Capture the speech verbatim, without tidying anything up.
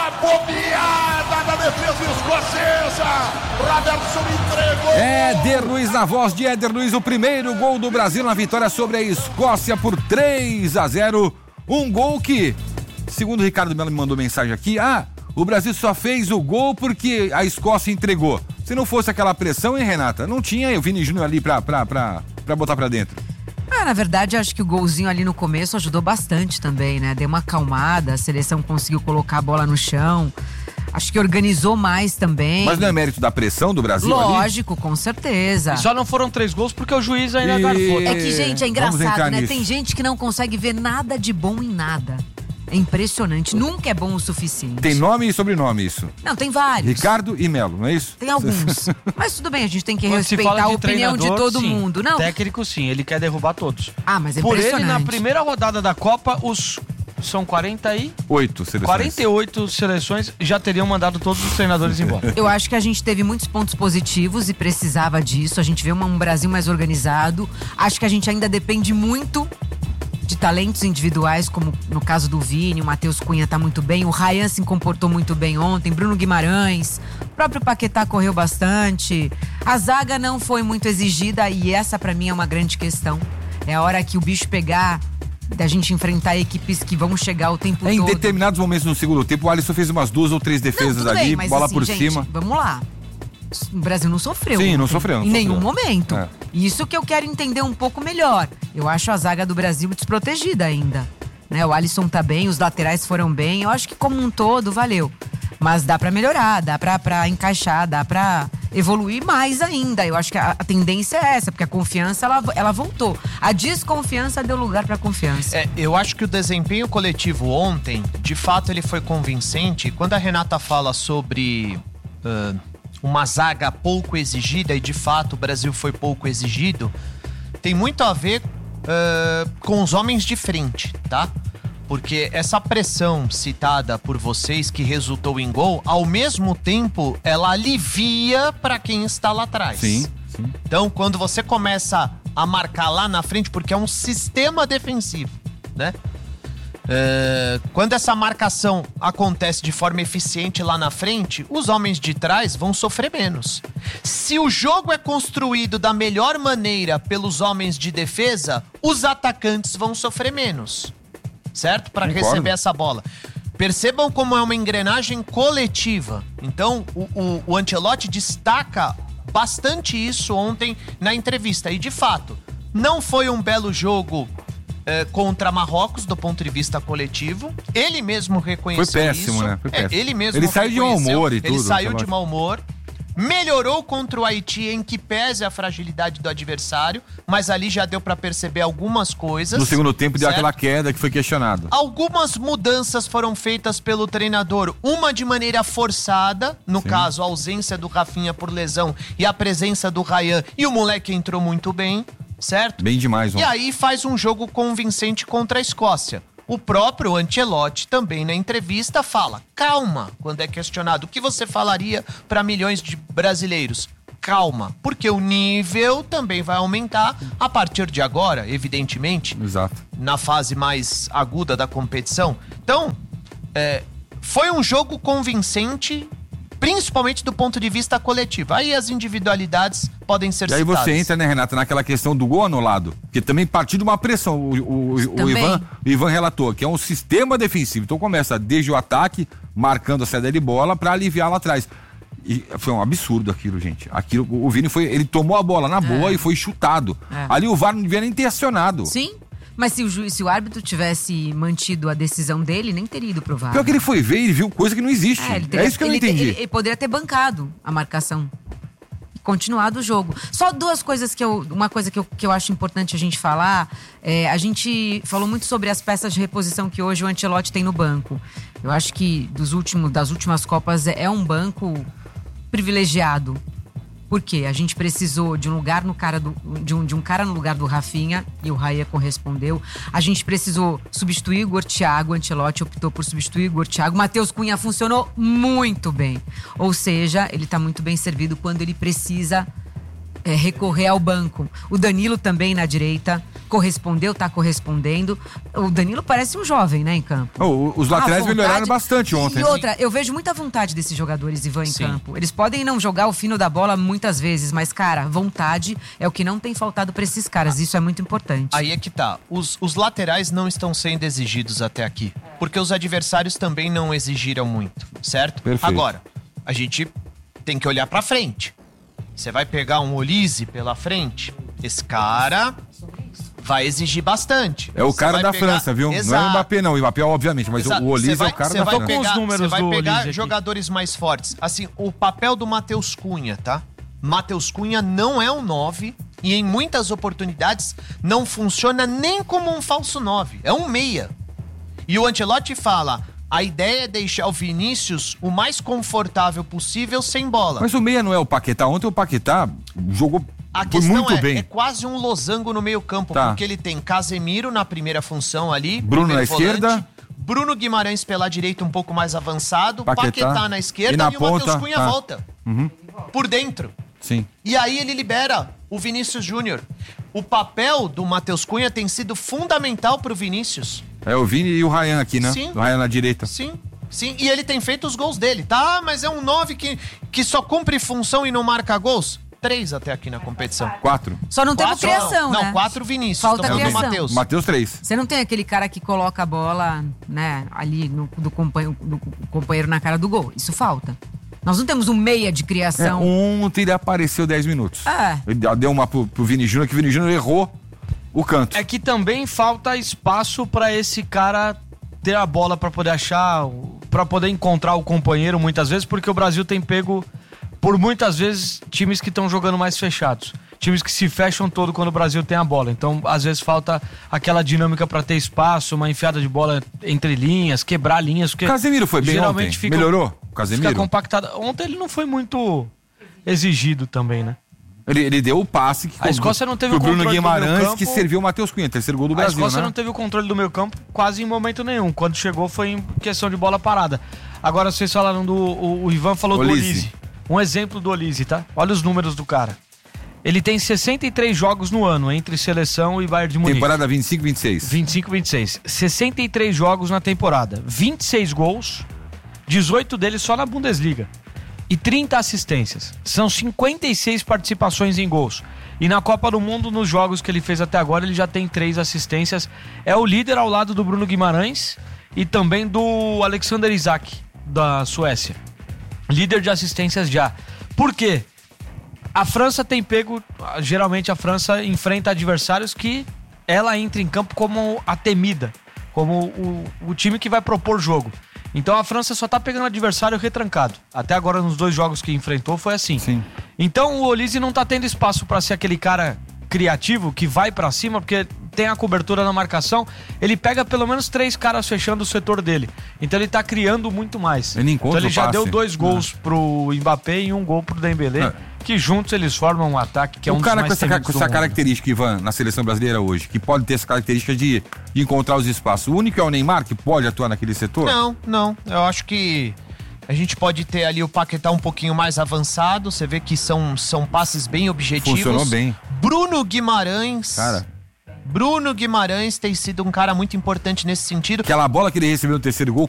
a bobeada da defesa escocesa. Robertson entregou. Éder Luiz na voz de Éder Luiz, o primeiro gol do Brasil na vitória sobre a Escócia por três a zero. Um gol que, segundo o Ricardo Melo me mandou mensagem aqui, ah, o Brasil só fez o gol porque a Escócia entregou. Se não fosse aquela pressão, hein, Renata? Não tinha o Vini Júnior ali pra, pra, pra, pra botar pra dentro. Ah, na verdade, acho que o golzinho ali no começo ajudou bastante também, né? Deu uma acalmada, a seleção conseguiu colocar a bola no chão. Acho que organizou mais também. Mas não é mérito da pressão do Brasil? Lógico, ali? Com certeza. E só não foram três gols porque o juiz ainda e... garfou. É que, gente, é engraçado, né? Nisso. Tem gente que não consegue ver nada de bom em nada. É impressionante, nunca é bom o suficiente. Tem nome e sobrenome isso? Não, tem vários. Ricardo e Melo, não é isso? Tem alguns. Mas tudo bem, a gente tem que Quando respeitar a opinião de todo sim. mundo. Não. Técnico, sim, ele quer derrubar todos. Ah, mas é Por impressionante. ele, na primeira rodada da Copa, os são quarenta e... Oito seleções. quarenta e oito seleções já teriam mandado todos os treinadores embora. Eu acho que a gente teve muitos pontos positivos e precisava disso. A gente vê uma, um Brasil mais organizado. Acho que a gente ainda depende muito de talentos individuais, como no caso do Vini, o Matheus Cunha tá muito bem, o Ryan se comportou muito bem ontem, Bruno Guimarães, o próprio Paquetá correu bastante, a zaga não foi muito exigida e essa pra mim é uma grande questão. É a hora que o bicho pegar, da gente enfrentar equipes que vão chegar o tempo é, todo. Em determinados momentos no segundo tempo, o Alisson fez umas duas ou três defesas não, ali, bem, mas bola assim, por gente, cima. Vamos lá. O Brasil não sofreu. Sim, ontem, não sofreu. Não em sofreu. nenhum momento. É. Isso que eu quero entender um pouco melhor. Eu acho a zaga do Brasil desprotegida ainda. Né? O Alisson tá bem, os laterais foram bem. Eu acho que como um todo, valeu. Mas dá pra melhorar, dá pra, pra encaixar, dá pra evoluir mais ainda. Eu acho que a, a tendência é essa, porque a confiança, ela, ela voltou. A desconfiança deu lugar pra confiança. É, eu acho que o desempenho coletivo ontem, de fato, ele foi convincente. Quando a Renata fala sobre... Uh, uma zaga pouco exigida, e de fato o Brasil foi pouco exigido, tem muito a ver uh, com os homens de frente, tá? Porque essa pressão citada por vocês que resultou em gol, ao mesmo tempo ela alivia para quem está lá atrás. Sim, sim. Então quando você começa a marcar lá na frente, porque é um sistema defensivo, né? Uh, quando essa marcação acontece de forma eficiente lá na frente, os homens de trás vão sofrer menos. Se o jogo é construído da melhor maneira pelos homens de defesa, os atacantes vão sofrer menos, certo? Para receber essa bola. Percebam como é uma engrenagem coletiva. Então, o, o, o Ancelotti destaca bastante isso ontem na entrevista. E, de fato, não foi um belo jogo É, contra Marrocos do ponto de vista coletivo. Ele mesmo reconheceu isso. Foi péssimo, isso. né? Foi péssimo. É, ele mesmo Ele saiu de mau humor e Ele tudo. saiu de mau humor. Melhorou contra o Haiti, em que pese a fragilidade do adversário, mas ali já deu pra perceber algumas coisas. No segundo tempo deu certo? aquela queda que foi questionado. Algumas mudanças foram feitas pelo treinador, uma de maneira forçada, no Sim. caso a ausência do Rafinha por lesão e a presença do Ryan, e o moleque entrou muito bem, certo? Bem demais, E ontem. aí faz um jogo convincente contra a Escócia. O próprio Ancelotti também na entrevista fala, calma, quando é questionado, o que você falaria para milhões de brasileiros? Calma, porque o nível também vai aumentar a partir de agora, evidentemente. Exato. Na fase mais aguda da competição. Então, é, foi um jogo convincente, principalmente do ponto de vista coletivo. Aí as individualidades podem ser E aí citadas. você entra, né, Renata, naquela questão do gol anulado, que também partiu de uma pressão. O, o, o, Ivan, o Ivan relatou que é um sistema defensivo. Então começa desde o ataque, marcando a saída de bola para aliviar lá atrás. E foi um absurdo aquilo, gente. Aquilo, o Vini foi, ele tomou a bola na boa É. e foi chutado. É. Ali o V A R não devia nem ter acionado. Sim, mas se o, juiz, se o árbitro tivesse mantido a decisão dele, nem teria ido pro V A R. Pior que ele foi ver e ele viu coisa que não existe. É, ele É, teria- isso que eu não ele, entendi. Ele, ele poderia ter bancado a marcação. Continuado o jogo. Só duas coisas que eu. Uma coisa que eu, que eu acho importante a gente falar. É, a gente falou muito sobre as peças de reposição que hoje o Ancelotti tem no banco. Eu acho que dos últimos, das últimas Copas é, é um banco privilegiado. Por quê? A gente precisou de um lugar no cara do, de, um, de um cara no lugar do Rafinha, e o Raya correspondeu. A gente precisou substituir o Igor Thiago, o Ancelotti optou por substituir o Igor Thiago. Matheus Cunha funcionou muito bem. Ou seja, ele tá muito bem servido quando ele precisa é, recorrer ao banco. O Danilo também na direita correspondeu, tá correspondendo. O Danilo parece um jovem, né, em campo. Oh, os laterais A vontade- melhoraram bastante ontem. E outra, eu vejo muita vontade desses jogadores, Ivan, em Sim. campo. Eles podem não jogar o fino da bola muitas vezes, mas, cara, vontade é o que não tem faltado pra esses caras. Isso é muito importante. Aí é que tá. Os, os laterais não estão sendo exigidos até aqui. Porque os adversários também não exigiram muito, certo? Perfeito. Agora, a gente tem que olhar pra frente. Você vai pegar um Olise pela frente, esse cara vai exigir bastante. É o Você cara vai da pegar- França, viu? Não é Exato. o Mbappé, não. O Mbappé, obviamente, mas Exato. o Olise Você é vai- o cara você da vai França. com os pegar, números Você vai do pegar Olise aqui. jogadores mais fortes. Assim, o papel do Matheus Cunha, tá? Matheus Cunha não é um nove e em muitas oportunidades não funciona nem como um falso nove. É um meia. E o Ancelotti fala, a ideia é deixar o Vinícius o mais confortável possível sem bola. Mas o meia não é o Paquetá. Ontem o Paquetá jogou A foi questão muito é, bem. é quase um losango no meio campo, Tá. porque ele tem Casemiro na primeira função ali. Bruno primeiro na esquerda. Bruno Guimarães pela direita um pouco mais avançado. Paquetá. Paquetá, na esquerda E na e, o Matheus ponta, Cunha tá. volta. Por dentro. Sim. E aí ele libera o Vinícius Júnior. O papel do Matheus Cunha tem sido fundamental pro Vinícius. É o Vini e o Ryan aqui, né? Sim. O Ryan na direita. Sim, sim. E ele tem feito os gols dele, tá? Mas é um nove que, que só cumpre função e não marca gols? Três até aqui na competição. Quatro. Só não temos Quatro, criação, não. né? Não, quatro Vinícius. Falta tô falando do criação. Matheus. Matheus, três. Você não tem aquele cara que coloca a bola, né, ali no, do, companheiro, do companheiro na cara do gol. Isso falta. Nós não temos um meia de É, criação. ontem ele apareceu dez minutos. É. Ele deu uma pro, pro Vini Júnior, que o Vini Júnior errou o canto. É que também falta espaço pra esse cara ter a bola pra poder achar, pra poder encontrar o companheiro muitas vezes, porque o Brasil tem pego por muitas vezes times que estão jogando mais fechados. Times que se fecham todo quando o Brasil tem a bola. Então, às vezes falta aquela dinâmica pra ter espaço, uma enfiada de bola entre linhas, quebrar linhas, porque O Casemiro foi bem geralmente ontem. fica, Melhorou? O fica Casemiro? compactado. Ontem ele não foi muito exigido também, né? Ele, ele deu o passe que A Escócia não teve pro o Bruno controle do Guimarães, meio campo. que serviu o Matheus Cunha, terceiro gol do A Brasil, Escócia né? não teve o controle do meio campo quase em momento nenhum. Quando chegou foi em questão de bola parada. Agora vocês falaram do... O, o Ivan falou Olise. do Olise. Um exemplo do Olise, tá? Olha os números do cara. Ele tem sessenta e três jogos no ano, entre seleção e Bayern de Munique. Temporada vinte e cinco, vinte e seis. vinte e cinco, vinte e seis. sessenta e três jogos na temporada. vinte e seis gols, dezoito deles só na Bundesliga. E trinta assistências. São cinquenta e seis participações em gols. E na Copa do Mundo, nos jogos que ele fez até agora, ele já tem três assistências. É o líder ao lado do Bruno Guimarães e também do Alexander Isak, da Suécia. Líder de assistências já. Por quê? A França tem pego... Geralmente a França enfrenta adversários que ela entra em campo como a temida. Como o, o time que vai propor jogo. Então a França só tá pegando adversário retrancado. Até agora nos dois jogos que enfrentou foi assim. Sim. Então o Olise não tá tendo espaço pra ser aquele cara criativo que vai pra cima, porque tem a cobertura na marcação. Ele pega pelo menos três caras fechando o setor dele. Então ele tá criando muito mais. Ele encontra então ele o já passe. deu dois gols pro Mbappé e um gol pro Dembélé, É. que juntos eles formam um ataque que é o um cara dos com mais essa, temidos com do essa mundo. característica, Ivan, na seleção brasileira hoje, que pode ter essa característica de, de encontrar os espaços. O único é o Neymar que pode atuar naquele setor? Não, não. Eu acho que a gente pode ter ali o Paquetá um pouquinho mais avançado. Você vê que são, são passes bem objetivos. Funcionou bem. Bruno Guimarães. Cara, Bruno Guimarães tem sido um cara muito importante nesse sentido. aquela bola que ele recebeu no terceiro gol,